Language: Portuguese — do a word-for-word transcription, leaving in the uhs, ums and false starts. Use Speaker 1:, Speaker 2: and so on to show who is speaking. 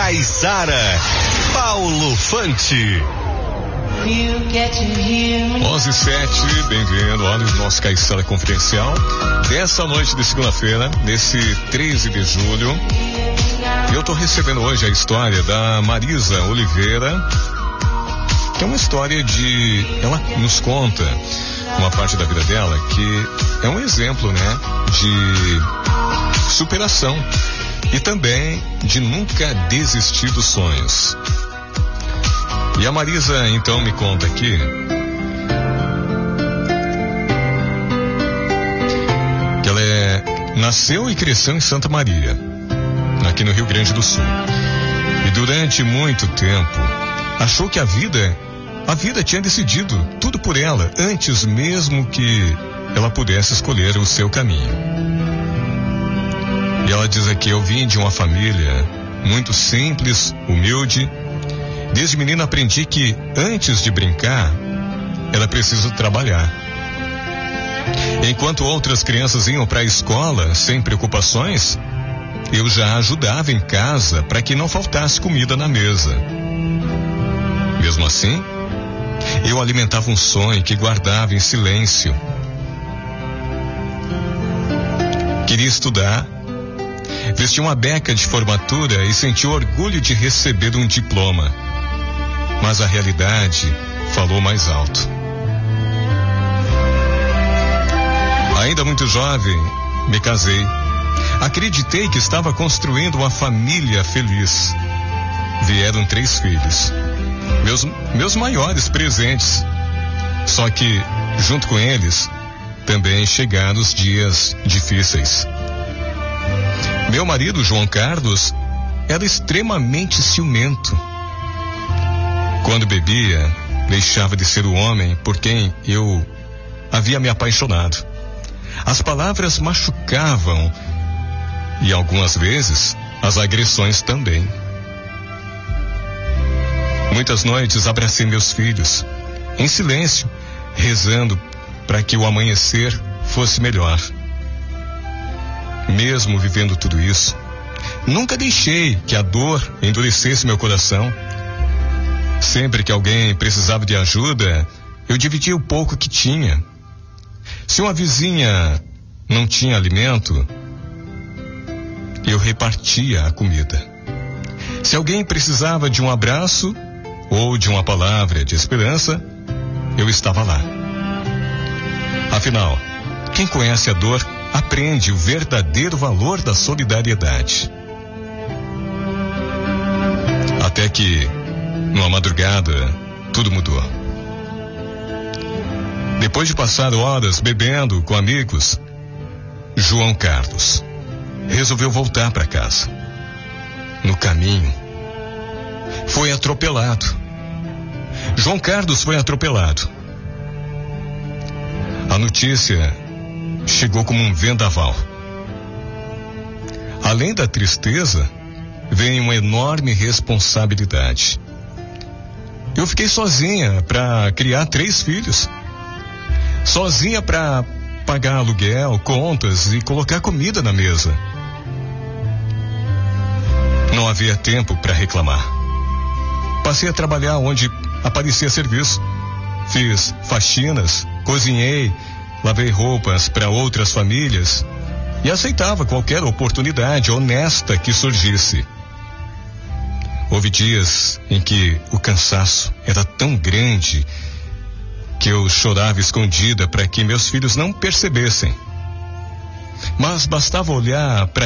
Speaker 1: Caiçara, Paulo Fante.
Speaker 2: onze e sete, bem-vindo. Olha o nosso Caiçara Confidencial dessa noite de segunda-feira, nesse treze de julho. Eu tô recebendo hoje a história da Marisa Oliveira, que é uma história de... Ela nos conta uma parte da vida dela que é um exemplo, né, de superação e também de nunca desistir dos sonhos. E a Marisa então me conta aqui que ela é, nasceu e cresceu em Santa Maria, aqui no Rio Grande do Sul. E durante muito tempo achou que a vida, a vida tinha decidido tudo por ela, antes mesmo que ela pudesse escolher o seu caminho. E ela diz aqui: eu vim de uma família muito simples, humilde. Desde menina aprendi que antes de brincar, era preciso trabalhar. Enquanto outras crianças iam para a escola sem preocupações, eu já ajudava em casa para que não faltasse comida na mesa. Mesmo assim, eu alimentava um sonho que guardava em silêncio. Queria estudar, vestia uma beca de formatura e sentia orgulho de receber um diploma. Mas a realidade falou mais alto. Ainda muito jovem, me casei. Acreditei que estava construindo uma família feliz. Vieram três filhos, meus, meus maiores presentes. Só que, junto com eles, também chegaram os dias difíceis. Meu marido, João Carlos, era extremamente ciumento. Quando bebia, deixava de ser o homem por quem eu havia me apaixonado. As palavras machucavam e algumas vezes as agressões também. Muitas noites abracei meus filhos, em silêncio, rezando para que o amanhecer fosse melhor. Mesmo vivendo tudo isso, nunca deixei que a dor endurecesse meu coração. Sempre que alguém precisava de ajuda, eu dividia o pouco que tinha. Se uma vizinha não tinha alimento, eu repartia a comida. Se alguém precisava de um abraço ou de uma palavra de esperança, eu estava lá. Afinal, quem conhece a dor aprende o verdadeiro valor da solidariedade. Até que, numa madrugada, tudo mudou. Depois de passar horas bebendo com amigos, João Carlos resolveu voltar para casa. No caminho, foi atropelado. João Carlos foi atropelado. A notícia chegou como um vendaval. Além da tristeza, vem uma enorme responsabilidade. Eu fiquei sozinha para criar três filhos. Sozinha para pagar aluguel, contas e colocar comida na mesa. Não havia tempo para reclamar. Passei a trabalhar onde aparecia serviço. Fiz faxinas, cozinhei, lavei roupas para outras famílias e aceitava qualquer oportunidade honesta que surgisse. Houve dias em que o cansaço era tão grande que eu chorava escondida para que meus filhos não percebessem. Mas bastava olhar para